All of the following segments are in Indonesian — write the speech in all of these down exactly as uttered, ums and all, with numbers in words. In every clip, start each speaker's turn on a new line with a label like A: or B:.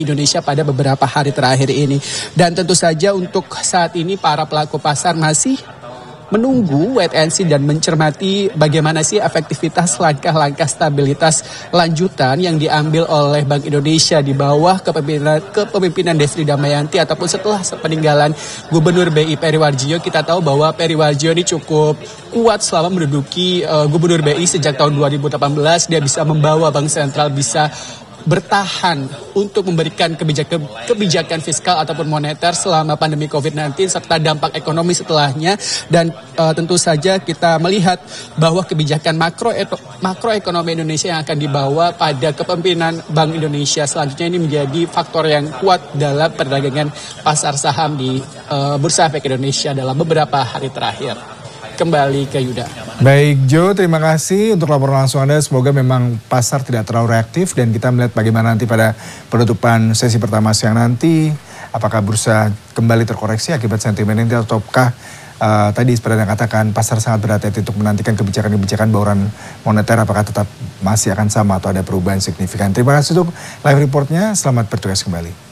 A: Indonesia pada beberapa hari terakhir ini. Dan tentu saja untuk saat ini para pelaku pasar masih menunggu wait and see dan mencermati bagaimana sih efektivitas langkah-langkah stabilitas lanjutan yang diambil oleh Bank Indonesia di bawah kepemimpinan, kepemimpinan Destri Damayanti ataupun setelah peninggalan Gubernur B I Peri Warjio. Kita tahu bahwa Peri Warjio ini cukup kuat selama menduduki uh, Gubernur B I sejak tahun dua ribu delapan belas. Dia bisa membawa Bank Sentral bisa bertahan untuk memberikan kebijakan, kebijakan fiskal ataupun moneter selama pandemi covid sembilan belas serta dampak ekonomi setelahnya. Dan uh, tentu saja kita melihat bahwa kebijakan makro makroekonomi Indonesia yang akan dibawa pada kepemimpinan Bank Indonesia selanjutnya ini menjadi faktor yang kuat dalam perdagangan pasar saham di uh, Bursa Efek Indonesia dalam beberapa hari terakhir. Kembali ke Yuda.
B: Baik Jo, terima kasih untuk laporan langsung Anda. Semoga memang pasar tidak terlalu reaktif dan kita melihat bagaimana nanti pada penutupan sesi pertama siang nanti. Apakah bursa kembali terkoreksi akibat sentimen ini ataukah uh, tadi seperti yang katakan pasar sangat berhati-hati untuk menantikan kebijakan-kebijakan bauran moneter apakah tetap masih akan sama atau ada perubahan signifikan. Terima kasih untuk live reportnya. Selamat bertugas kembali.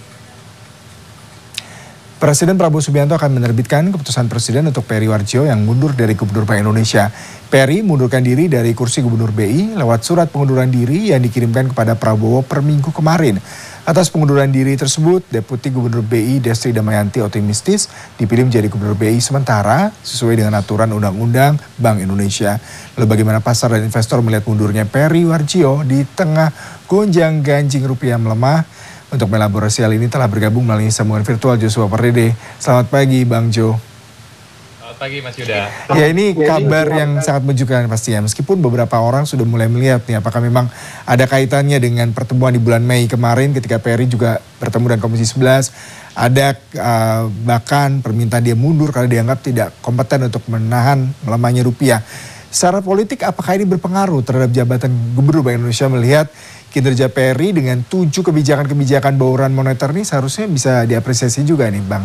B: Presiden Prabowo Subianto akan menerbitkan keputusan Presiden untuk Peri Warjio yang mundur dari Gubernur Bank Indonesia. Peri mundurkan diri dari kursi Gubernur B I lewat surat pengunduran diri yang dikirimkan kepada Prabowo per minggu kemarin. Atas pengunduran diri tersebut, Deputi Gubernur B I Destri Damayanti optimistis dipilih menjadi Gubernur B I sementara sesuai dengan aturan Undang-Undang Bank Indonesia. Lalu bagaimana pasar dan investor melihat mundurnya Peri Warjio di tengah gonjang ganjing rupiah melemah? Untuk melaborasi hal ini telah bergabung melalui sambungan virtual Joshua Pardede. Selamat pagi Bang Jo.
C: Selamat pagi Mas Yuda.
B: Ya ini kabar yang sangat mengejutkan pastinya. Meskipun beberapa orang sudah mulai melihat nih apakah memang ada kaitannya dengan pertemuan di bulan Mei kemarin ketika Peri juga bertemu dengan Komisi sebelas. Ada uh, bahkan permintaan dia mundur karena dianggap tidak kompeten untuk menahan melemahnya rupiah. Secara politik apakah ini berpengaruh terhadap jabatan Gubernur Bank Indonesia melihat kinerja Peri dengan tujuh kebijakan-kebijakan bauran moneter ini seharusnya bisa diapresiasi juga nih Bang?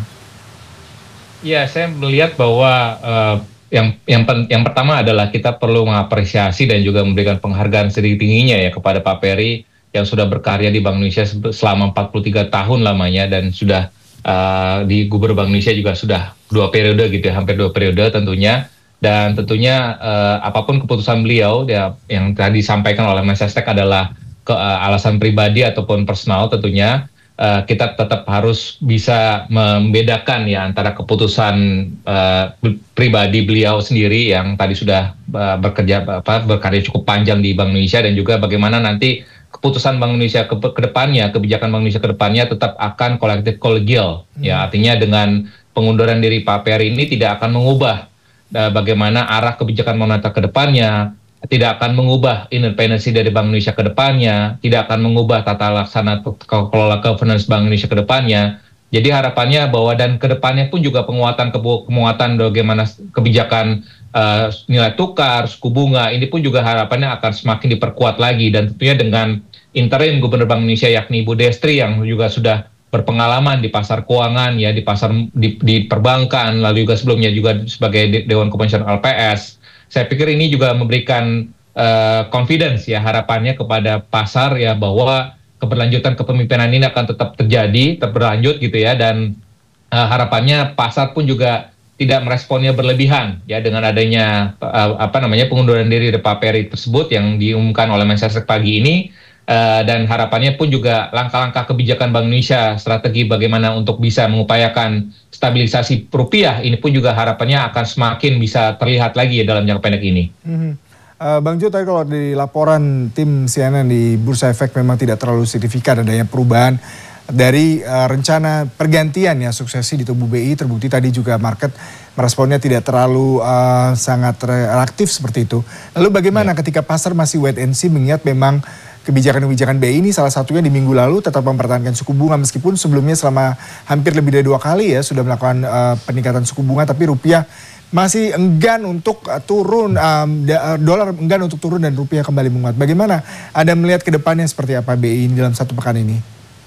C: Ya, saya melihat bahwa uh, yang yang pen, yang pertama adalah kita perlu mengapresiasi dan juga memberikan penghargaan setinggi-tingginya ya kepada Pak Peri yang sudah berkarya di Bank Indonesia selama empat puluh tiga tahun lamanya dan sudah uh, di Gubernur Bank Indonesia juga sudah dua periode gitu ya, hampir dua periode tentunya. Dan tentunya uh, apapun keputusan beliau ya, yang tadi disampaikan oleh Mas Sestek adalah ke uh, alasan pribadi ataupun personal tentunya uh, kita tetap harus bisa membedakan ya antara keputusan uh, pribadi beliau sendiri yang tadi sudah uh, bekerja apa berkarya cukup panjang di Bank Indonesia dan juga bagaimana nanti keputusan Bank Indonesia ke, ke depannya, kebijakan Bank Indonesia ke depannya tetap akan kolektif kolegial hmm. ya artinya dengan pengunduran diri Pak Peri ini tidak akan mengubah uh, bagaimana arah kebijakan moneter ke depannya, tidak akan mengubah independensi dari Bank Indonesia ke depannya, tidak akan mengubah tata laksana kelola governance Bank Indonesia ke depannya. Jadi harapannya bahwa dan ke depannya pun juga penguatan penguatan bagaimana kebijakan uh, nilai tukar, suku bunga, ini pun juga harapannya akan semakin diperkuat lagi dan tentunya dengan interim Gubernur Bank Indonesia yakni Ibu Destri yang juga sudah berpengalaman di pasar keuangan ya, di pasar di, di perbankan, lalu juga sebelumnya juga sebagai Dewan Komisioner L P S. Saya pikir ini juga memberikan uh, confidence ya harapannya kepada pasar ya bahwa keberlanjutan kepemimpinan ini akan tetap terjadi, tetap berlanjut gitu ya dan uh, harapannya pasar pun juga tidak meresponnya berlebihan ya dengan adanya uh, apa namanya pengunduran diri dari Pak Peri tersebut yang diumumkan oleh Mensesnek pagi ini uh, dan harapannya pun juga langkah-langkah kebijakan Bank Indonesia strategi bagaimana untuk bisa mengupayakan stabilisasi rupiah ini pun juga harapannya akan semakin bisa terlihat lagi ya dalam jangka pendek ini.
B: Mm-hmm. uh, Bang Jo, tadi kalau di laporan tim C N N di Bursa Efek memang tidak terlalu signifikan adanya perubahan dari uh, rencana pergantian ya suksesi di tubuh B I. Terbukti tadi juga market meresponnya tidak terlalu uh, sangat reaktif seperti itu. Lalu bagaimana ya. ketika pasar masih wait and see mengingat memang kebijakan-kebijakan B I ini salah satunya di minggu lalu tetap mempertahankan suku bunga meskipun sebelumnya selama hampir lebih dari dua kali ya sudah melakukan uh, peningkatan suku bunga tapi rupiah masih enggan untuk uh, turun, um, da, uh, dolar enggan untuk turun dan rupiah kembali menguat. Bagaimana Anda melihat ke depannya seperti apa B I ini dalam satu pekan ini?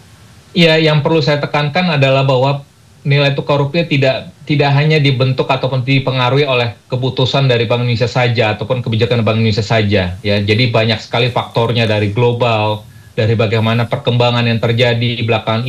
C: Ya, yang perlu saya tekankan adalah bahwa nilai tukar rupiah tidak tidak hanya dibentuk ataupun dipengaruhi oleh keputusan dari Bank Indonesia saja ataupun kebijakan Bank Indonesia saja ya. Jadi banyak sekali faktornya dari global, dari bagaimana perkembangan yang terjadi belakangan